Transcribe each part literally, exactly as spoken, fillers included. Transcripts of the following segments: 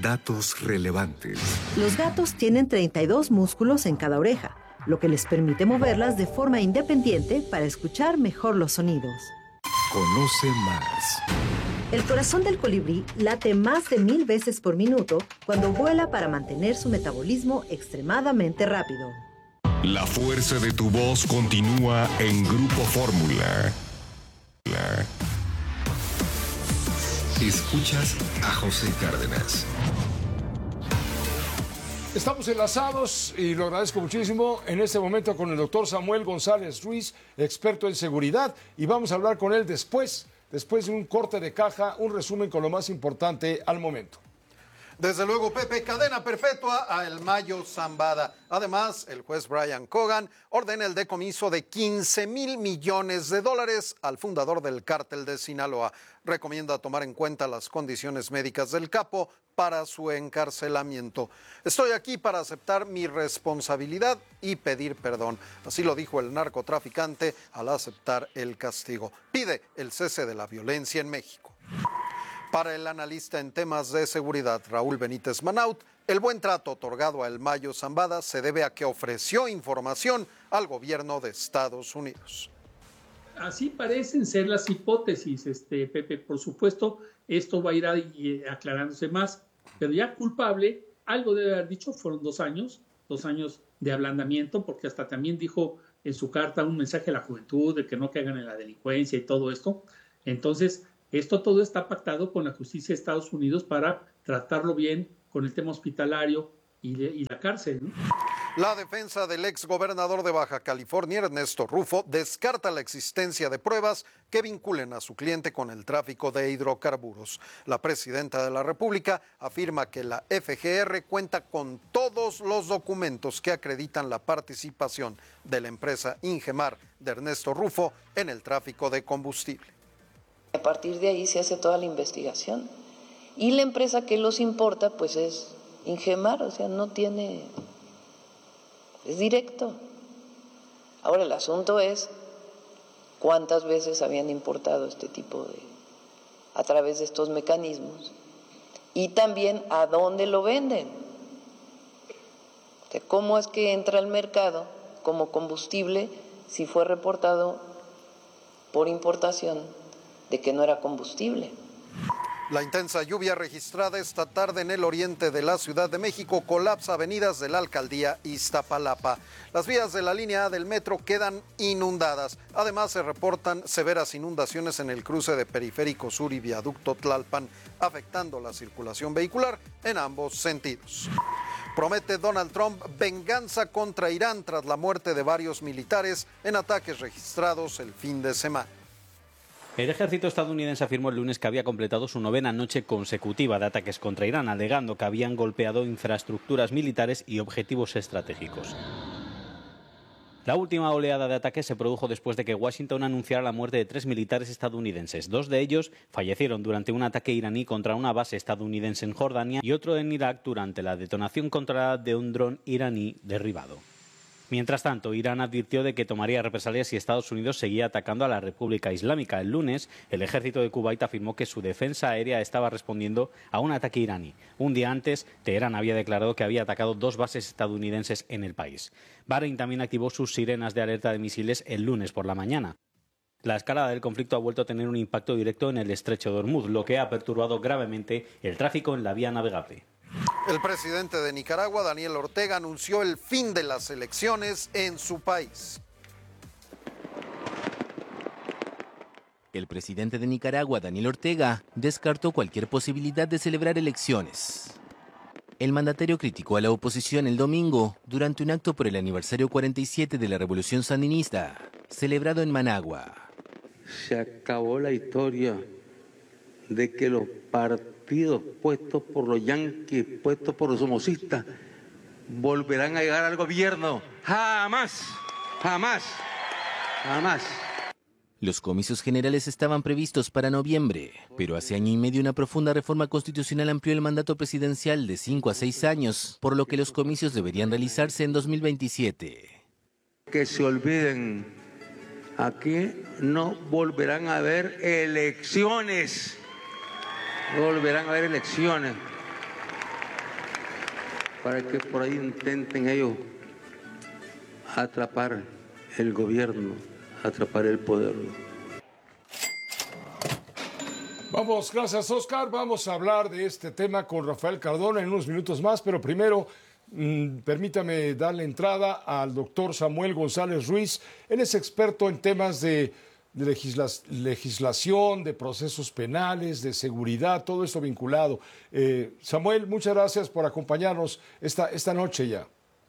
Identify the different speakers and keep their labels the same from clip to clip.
Speaker 1: Datos relevantes.
Speaker 2: Los gatos tienen treinta y dos músculos en cada oreja, lo que les permite moverlas de forma independiente para escuchar mejor los sonidos.
Speaker 1: Conoce más.
Speaker 2: El corazón del colibrí late más de mil veces por minuto cuando vuela para mantener su metabolismo extremadamente rápido.
Speaker 1: La fuerza de tu voz continúa en Grupo Fórmula. Escuchas a José Cárdenas.
Speaker 3: Estamos enlazados y lo agradezco muchísimo en este momento con el doctor Samuel González Ruiz, experto en seguridad, y vamos a hablar con él después, después de un corte de caja, un resumen con lo más importante al momento.
Speaker 4: Desde luego, Pepe, cadena perpetua a El Mayo Zambada. Además, el juez Brian Cogan ordena el decomiso de quince mil millones de dólares al fundador del cártel de Sinaloa. Recomienda tomar en cuenta las condiciones médicas del capo para su encarcelamiento. Estoy aquí para aceptar mi responsabilidad y pedir perdón. Así lo dijo el narcotraficante al aceptar el castigo. Pide el cese de la violencia en México. Para el analista en temas de seguridad, Raúl Benítez Manaut, el buen trato otorgado a El Mayo Zambada se debe a que ofreció información al gobierno de Estados Unidos.
Speaker 5: Así parecen ser las hipótesis, este, Pepe. Por supuesto, esto va a ir a, y, aclarándose más, pero ya culpable, algo debe haber dicho, fueron dos años, dos años de ablandamiento, porque hasta también dijo en su carta un mensaje a la juventud de que no caigan en la delincuencia y todo esto. Entonces, esto todo está pactado con la justicia de Estados Unidos para tratarlo bien con el tema hospitalario y, de, y la cárcel, ¿no?
Speaker 4: La defensa del exgobernador de Baja California, Ernesto Rufo, descarta la existencia de pruebas que vinculen a su cliente con el tráfico de hidrocarburos. La presidenta de la República afirma que la F G R cuenta con todos los documentos que acreditan la participación de la empresa Ingemar de Ernesto Rufo en el tráfico de combustible.
Speaker 6: A partir de ahí se hace toda la investigación. Y la empresa que los importa, pues es Ingemar, o sea, no tiene... es directo. Ahora el asunto es cuántas veces habían importado este tipo de... a través de estos mecanismos. Y también a dónde lo venden. O sea, cómo es que entra al mercado como combustible si fue reportado por importación de que no era combustible.
Speaker 4: La intensa lluvia registrada esta tarde en el oriente de la Ciudad de México colapsa avenidas de la alcaldía Iztapalapa. Las vías de la línea A del metro quedan inundadas. Además, se reportan severas inundaciones en el cruce de Periférico Sur y Viaducto Tlalpan, afectando la circulación vehicular en ambos sentidos. Promete Donald Trump venganza contra Irán tras la muerte de varios militares en ataques registrados el fin de semana.
Speaker 7: El ejército estadounidense afirmó el lunes que había completado su novena noche consecutiva de ataques contra Irán, alegando que habían golpeado infraestructuras militares y objetivos estratégicos. La última oleada de ataques se produjo después de que Washington anunciara la muerte de tres militares estadounidenses. Dos de ellos fallecieron durante un ataque iraní contra una base estadounidense en Jordania y otro en Irak durante la detonación controlada de un dron iraní derribado. Mientras tanto, Irán advirtió de que tomaría represalias si Estados Unidos seguía atacando a la República Islámica. El lunes, el ejército de Kuwait afirmó que su defensa aérea estaba respondiendo a un ataque iraní. Un día antes, Teherán había declarado que había atacado dos bases estadounidenses en el país. Bahrein también activó sus sirenas de alerta de misiles el lunes por la mañana. La escalada del conflicto ha vuelto a tener un impacto directo en el estrecho de Hormuz, lo que ha perturbado gravemente el tráfico en la vía navegable.
Speaker 4: El presidente de Nicaragua, Daniel Ortega, anunció el fin de las elecciones en su país.
Speaker 8: El presidente de Nicaragua, Daniel Ortega, descartó cualquier posibilidad de celebrar elecciones. El mandatario criticó a la oposición el domingo durante un acto por el aniversario cuarenta y siete de la Revolución Sandinista, celebrado en Managua.
Speaker 9: Se acabó la historia de que los partidos puestos por los yanquis, puestos por los somocistas, volverán a llegar al gobierno. Jamás, jamás, jamás.
Speaker 8: Los comicios generales estaban previstos para noviembre, pero hace año y medio una profunda reforma constitucional amplió el mandato presidencial de cinco a seis años, por lo que los comicios deberían realizarse en dos mil veintisiete.
Speaker 9: Que se olviden, aquí no volverán a haber elecciones, no volverán a haber elecciones. para que por ahí intenten ellos atrapar el gobierno, atrapar el poder.
Speaker 3: Vamos, gracias Oscar. Vamos a hablar de este tema con Rafael Cardona en unos minutos más, pero primero mmm, permítame darle entrada al doctor Samuel González Ruiz. Él es experto en temas de, de legisla legislación, de procesos penales, de seguridad, todo esto vinculado. Eh, Samuel, muchas gracias por acompañarnos esta, esta noche ya.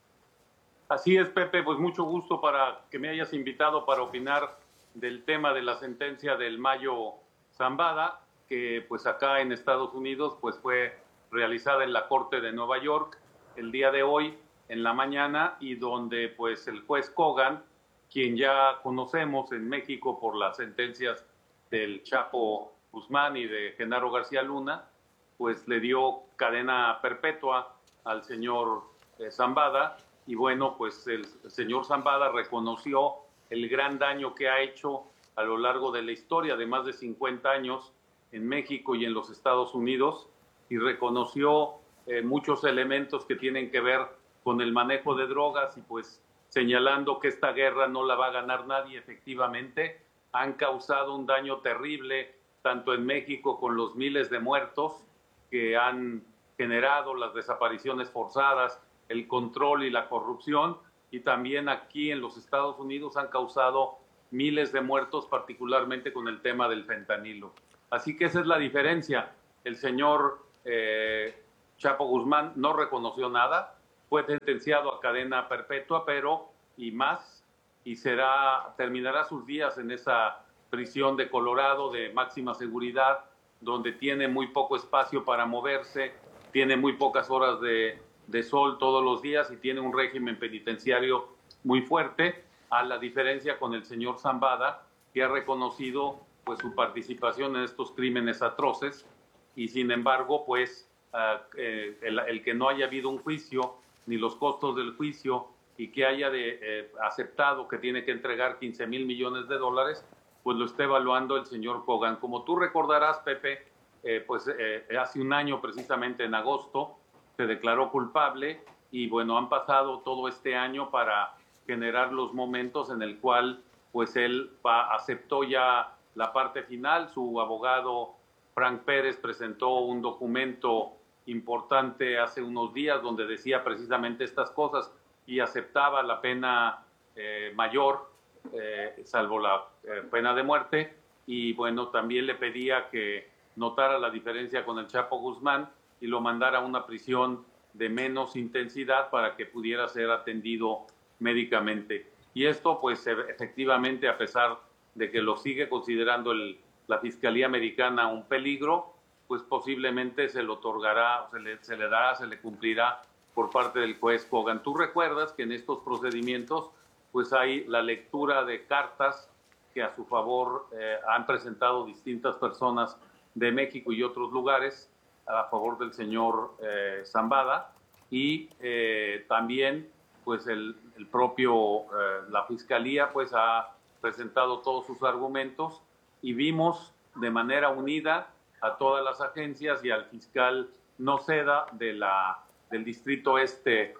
Speaker 10: Así es, Pepe, pues mucho gusto para que me hayas invitado para opinar del tema de la sentencia del Mayo Zambada, que pues acá en Estados Unidos pues fue realizada en la Corte de Nueva York el día de hoy en la mañana, y donde pues el juez Kogan, quien ya conocemos en México por las sentencias del Chapo Guzmán y de Genaro García Luna, pues le dio cadena perpetua al señor eh, Zambada. Y bueno, pues el, el señor Zambada reconoció el gran daño que ha hecho a lo largo de la historia de más de cincuenta años en México y en los Estados Unidos, y reconoció eh, muchos elementos que tienen que ver con el manejo de drogas, y pues señalando que esta guerra no la va a ganar nadie. Efectivamente, han causado un daño terrible tanto en México con los miles de muertos que han generado, las desapariciones forzadas, el control y la corrupción, y también aquí en los Estados Unidos han causado miles de muertos, particularmente con el tema del fentanilo. Así que esa es la diferencia. El señor eh, Chapo Guzmán no reconoció nada, fue sentenciado a cadena perpetua, pero y más, y será terminará sus días en esa prisión de Colorado de máxima seguridad, donde tiene muy poco espacio para moverse, tiene muy pocas horas de, de sol todos los días y tiene un régimen penitenciario muy fuerte, a la diferencia con el señor Zambada, que ha reconocido pues su participación en estos crímenes atroces, y sin embargo pues uh, eh, el, el que no haya habido un juicio ni los costos del juicio, y que haya de, eh, aceptado que tiene que entregar quince mil millones de dólares, pues lo está evaluando el señor Kogan. Como tú recordarás, Pepe, eh, pues eh, hace un año, precisamente en agosto, se declaró culpable, y bueno, han pasado todo este año para generar los momentos en el cual pues él va, aceptó ya la parte final. Su abogado Frank Pérez presentó un documento importante hace unos días donde decía precisamente estas cosas y aceptaba la pena eh, mayor, eh, salvo la eh, pena de muerte, y bueno, también le pedía que notara la diferencia con el Chapo Guzmán y lo mandara a una prisión de menos intensidad para que pudiera ser atendido médicamente. Y esto pues efectivamente, a pesar de que lo sigue considerando el, la Fiscalía Americana un peligro, pues posiblemente se le otorgará, se le, se le dará, se le cumplirá por parte del juez Kogan. Tú recuerdas que en estos procedimientos pues hay la lectura de cartas que a su favor eh, han presentado distintas personas de México y otros lugares a favor del señor eh, Zambada, y eh, también pues el, el propio, eh, la Fiscalía pues ha presentado todos sus argumentos, y vimos de manera unida a todas las agencias y al fiscal Noceda de la, del Distrito Este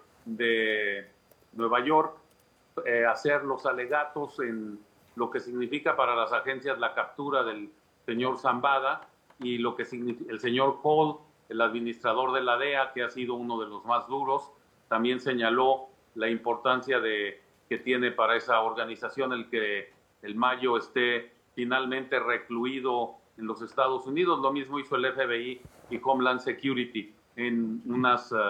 Speaker 10: de Nueva York eh, hacer los alegatos en lo que significa para las agencias la captura del señor Zambada, y lo que significa el señor Hall, el administrador de la D E A, que ha sido uno de los más duros, también señaló la importancia de, que tiene para esa organización el que el Mayo esté finalmente recluido en los Estados Unidos. Lo mismo hizo el F B I y Homeland Security en unos uh,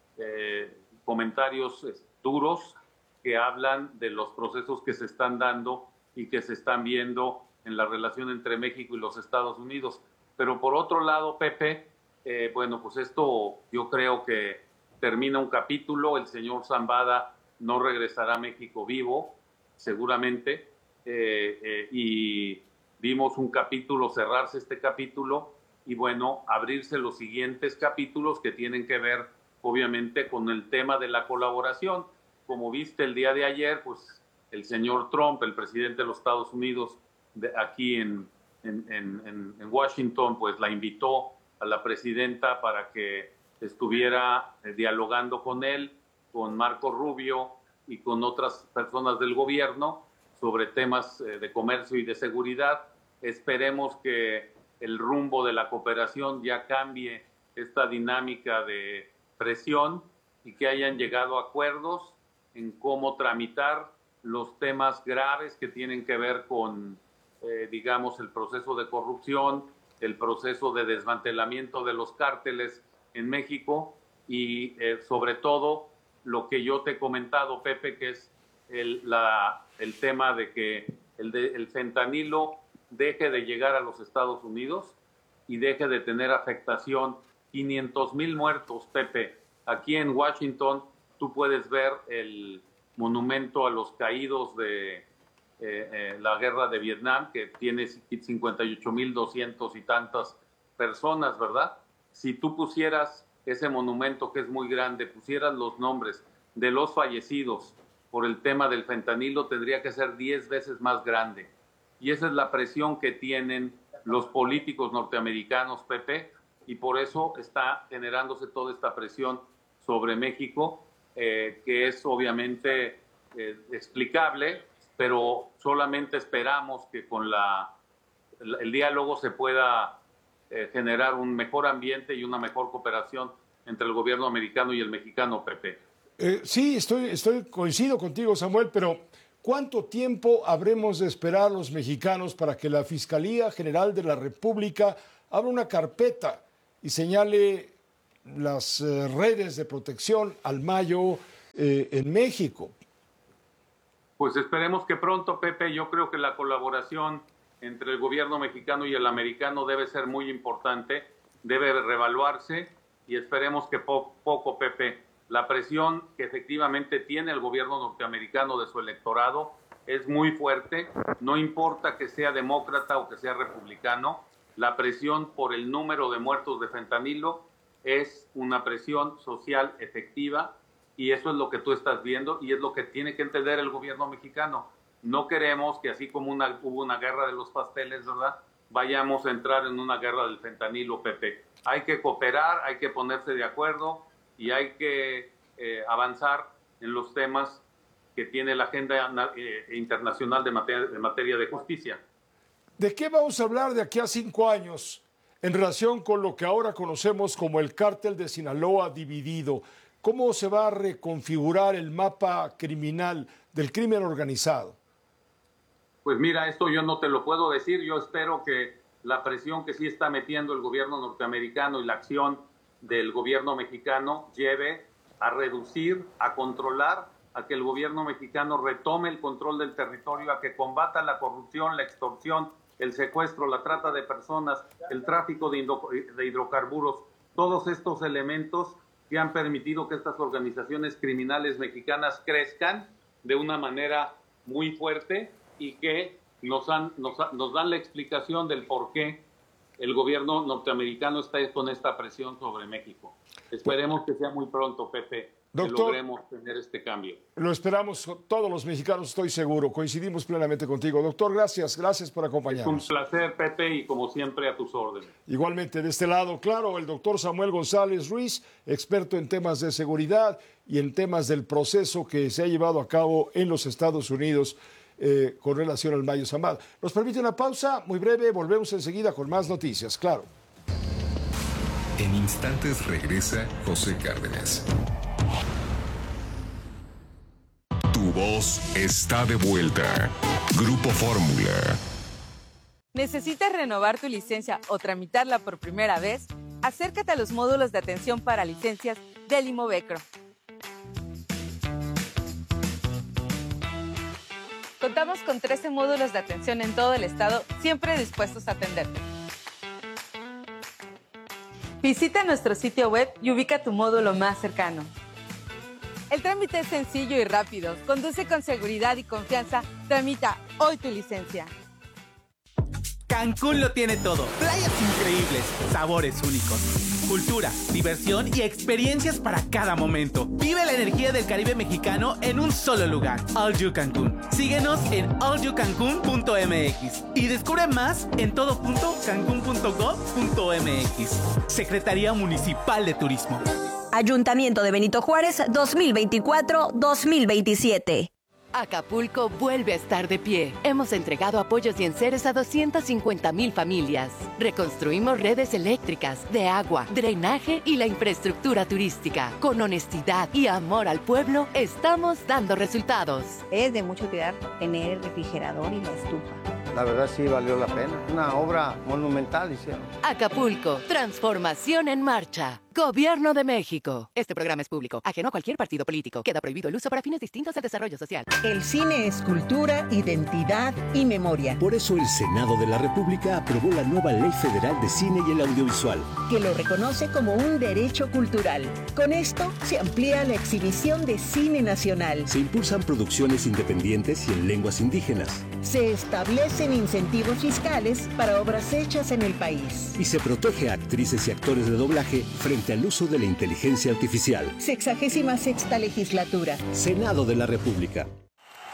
Speaker 10: eh, comentarios duros que hablan de los procesos que se están dando y que se están viendo en la relación entre México y los Estados Unidos. Pero por otro lado, Pepe, eh, bueno, pues esto yo creo que termina un capítulo. El señor Zambada no regresará a México vivo, seguramente, eh, eh, y vimos un capítulo cerrarse este capítulo, y bueno, abrirse los siguientes capítulos que tienen que ver, obviamente, con el tema de la colaboración. Como viste el día de ayer, pues el señor Trump, el presidente de los Estados Unidos, de aquí en, en, en, en Washington, pues la invitó a la presidenta para que estuviera eh, dialogando con él, con Marco Rubio y con otras personas del gobierno sobre temas eh, de comercio y de seguridad. Esperemos que el rumbo de la cooperación ya cambie esta dinámica de presión y que hayan llegado a acuerdos en cómo tramitar los temas graves que tienen que ver con, eh, digamos, el proceso de corrupción, el proceso de desmantelamiento de los cárteles en México y eh, sobre todo lo que yo te he comentado, Pepe, que es el, la, el tema de que el, de, el fentanilo deje de llegar a los Estados Unidos y deje de tener afectación. quinientos mil muertos, Pepe. Aquí en Washington tú puedes ver el monumento a los caídos de eh, eh, la guerra de Vietnam, que tiene cincuenta y ocho mil doscientos y tantas personas, ¿verdad? Si tú pusieras ese monumento, que es muy grande, pusieras los nombres de los fallecidos por el tema del fentanilo, tendría que ser diez veces más grande. Y esa es la presión que tienen los políticos norteamericanos, Pepe, y por eso está generándose toda esta presión sobre México, eh, que es obviamente eh, explicable, pero solamente esperamos que con la, el, el diálogo se pueda eh, generar un mejor ambiente y una mejor cooperación entre el gobierno americano y el mexicano, Pepe.
Speaker 3: Eh, sí, estoy, estoy coincido contigo, Samuel, pero ¿cuánto tiempo habremos de esperar los mexicanos para que la Fiscalía General de la República abra una carpeta y señale las eh, redes de protección al Mayo eh, en México?
Speaker 10: Pues esperemos que pronto, Pepe. Yo creo que la colaboración entre el gobierno mexicano y el americano debe ser muy importante, debe reevaluarse y esperemos que po poco, Pepe, la presión que efectivamente tiene el gobierno norteamericano de su electorado es muy fuerte, no importa que sea demócrata o que sea republicano, la presión por el número de muertos de fentanilo es una presión social efectiva y eso es lo que tú estás viendo y es lo que tiene que entender el gobierno mexicano. No queremos que así como una, hubo una guerra de los pasteles, ¿verdad?, vayamos a entrar en una guerra del fentanilo, Pepe. Hay que cooperar, hay que ponerse de acuerdo y hay que eh, avanzar en los temas que tiene la agenda eh, internacional de materia, de materia de justicia.
Speaker 3: ¿De qué vamos a hablar de aquí a cinco años en relación con lo que ahora conocemos como el cártel de Sinaloa dividido? ¿Cómo se va a reconfigurar el mapa criminal del crimen organizado?
Speaker 10: Pues mira, esto yo no te lo puedo decir. Yo espero que la presión que sí está metiendo el gobierno norteamericano y la acción del gobierno mexicano lleve a reducir, a controlar, a que el gobierno mexicano retome el control del territorio, a que combata la corrupción, la extorsión, el secuestro, la trata de personas, el tráfico de, de hidrocarburos, todos estos elementos que han permitido que estas organizaciones criminales mexicanas crezcan de una manera muy fuerte y que nos, han, nos, nos dan la explicación del por qué el gobierno norteamericano está con esta presión sobre México. Esperemos que sea muy pronto, Pepe,
Speaker 3: Doctor,
Speaker 10: que logremos tener este cambio.
Speaker 3: Lo esperamos todos los mexicanos, estoy seguro. Coincidimos plenamente contigo. Doctor, gracias, gracias por acompañarnos.
Speaker 10: Es un placer, Pepe, y como siempre a tus órdenes.
Speaker 3: Igualmente, de este lado, claro, el doctor Samuel González Ruiz, experto en temas de seguridad y en temas del proceso que se ha llevado a cabo en los Estados Unidos eh, con relación al Mayo Zambada. Nos permite una pausa muy breve, volvemos enseguida con más noticias, claro.
Speaker 1: En instantes regresa José Cárdenas. Tu voz está de vuelta. Grupo Fórmula.
Speaker 11: ¿Necesitas renovar tu licencia o tramitarla por primera vez? Acércate a los módulos de atención para licencias del Imovecro. Contamos con trece módulos de atención en todo el estado, siempre dispuestos a atenderte. Visita nuestro sitio web y ubica tu módulo más cercano. El trámite es sencillo y rápido. Conduce con seguridad y confianza. Tramita hoy tu licencia.
Speaker 12: Cancún lo tiene todo. Playas increíbles, sabores únicos, cultura, diversión y experiencias para cada momento. Vive la energía del Caribe mexicano en un solo lugar. All You Cancún. Síguenos en all you cancún punto m x y descubre más en todo punto cancún punto gov punto m x. Secretaría Municipal de Turismo.
Speaker 13: Ayuntamiento de Benito Juárez dos mil veinticuatro dos mil veintisiete.
Speaker 14: Acapulco vuelve a estar de pie. Hemos entregado apoyos y enseres a doscientas cincuenta mil familias. Reconstruimos redes eléctricas, de agua, drenaje y la infraestructura turística. Con honestidad y amor al pueblo, estamos dando resultados.
Speaker 15: Es de mucho cuidar tener el refrigerador y la estufa.
Speaker 16: La verdad sí valió la pena. Una obra monumental hicieron.
Speaker 14: Acapulco, transformación en marcha. Gobierno de México. Este programa es público, ajeno a cualquier partido político. Queda prohibido el uso para fines distintos del desarrollo social.
Speaker 17: El cine es cultura, identidad y memoria.
Speaker 18: Por eso el Senado de la República aprobó la nueva Ley Federal de Cine y el Audiovisual,
Speaker 17: que lo reconoce como un derecho cultural. Con esto se amplía la exhibición de cine nacional.
Speaker 18: Se impulsan producciones independientes y en lenguas indígenas.
Speaker 17: Se establecen incentivos fiscales para obras hechas en el país.
Speaker 18: Y se protege a actrices y actores de doblaje frente al uso de la inteligencia artificial.
Speaker 17: Sexagésima sexta legislatura.
Speaker 18: Senado de la República.